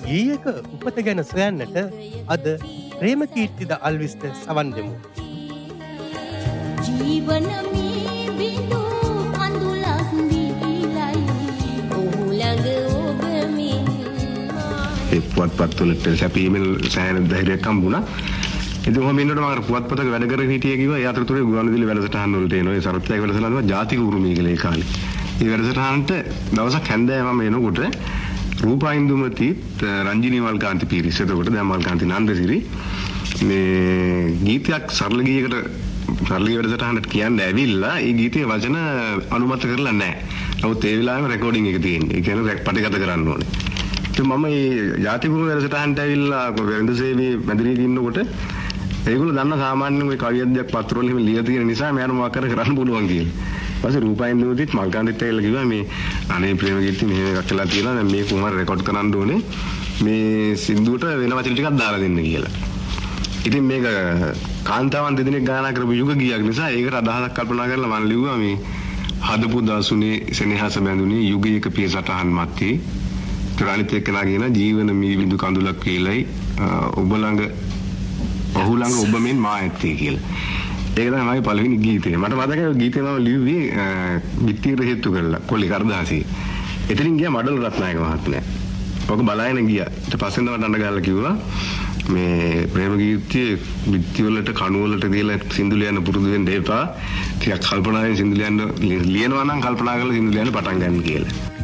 ගීයක උපත ගැන සොයන්නට අද ප්‍රේමකීර්තිද අල්විස්ට සවන් දෙමු. ජීවන මේ බිඳු කඳුලක් දීලයි ඔහු ළඟ ඔබ මින් ඒ පුවත්පත්වලට සැපීමෙන් සෑහෙන ධෛර්යයක් හම්බුණා. ඉතින් ඔහොම ඉන්නකොට මම පුවත්පතක වැඩ කරගෙන හිටියේ කිව්වා ඒ අතරතුරේ ගුවන්විදුලි වැඩසටහන් වලට එනවා. ඒ සරත්යක වැඩසටහන තමයි ජාතික උරුමය කියලා ඒ කාලේ. ඒ වැඩසටහනට දවසක් හැන්දෑව මම එනකොට රූපා ඉන්දුමතිත් රංජිනී මල්කාන්ති පීරිස් එතකොට දැන් මල්කාන්ති නන්දසිරි මේ ගීතයක් සරල ගීයකට සරල වැඩසටහනට කියන්නේ ඇවිල්ලා ඒ ගීතයේ වචන අනුමත කරලා නැහැ. නමුත් ඒ වෙලාවෙම රෙකෝඩින් එක තියෙන්නේ. ඒ කියන්නේ පටිගත කරන්න ඕනේ. ඉතින් මම මේ ජාතික උරුම වැඩසටහනට ඇවිල්ලා වෙළඳසේවයේ මැදිරියක ඉන්නකොට ඒගොල්ලෝ දන්න සාමාන්‍යයෙන් ওই කවියක්දයක් පත්‍රවල එහෙම ලියලා තියෙන නිසා මම මොකක් කරන්න පුළුවන් කියලා. ඊපස්සේ රූපයින්දුවදිත් මල්කාන්තිත් ඇවිල්ලා කිව්වා මේ අනේ ප්‍රේමගීත මෙහෙම එකක් කියලා තියෙනවා දැන් මේක උඹ රෙකෝඩ් කරන්න ඕනේ. මේ සින්දුවට වෙන වචන ටිකක් දාලා දෙන්න කියලා. ඉතින් මේක කාන්තාවන් දෙදෙනෙක් ගායනා කරපු යුග ගීයක් නිසා ඒකට අදහසක් කල්පනා කරලා මම ලිව්වා මේ හදපු දාසුනේ සෙනෙහස බැඳුනේ යුගයක පියසටහන් මැත්තේ ත්‍රාණිත එක්කනාගෙන ජීවන මේ බිඳු කඳුලක් කියලයි ඔබ ළඟ ඔහු ළඟ ඔබ මෙන් මා ඇත්තේ කියලා. ඒක තමයි මගේ පළවෙනි ගීතය. මට මතකයි ගීතේ මම ලිව්වේ පිටිර හේතු කරලා කොලි කරදාසී. එතනින් ගියා මඩල රත්නායක මහත්මයා. ඔක බලාගෙන ගියා. ඊට පස්සේ නම දඬ ගාලා කිව්වා මේ ප්‍රේම ගීතයේ පිටි වලට කණු වලට දීලා සින්දු ලියන්න පුරුදු වෙන්න එපා. ටිකක් කල්පනාවෙන් සින්දු ලියන්න ලියනවා නම් කල්පනා කරලා සින්දු ලියන්න පටන් ගන්න කියලා.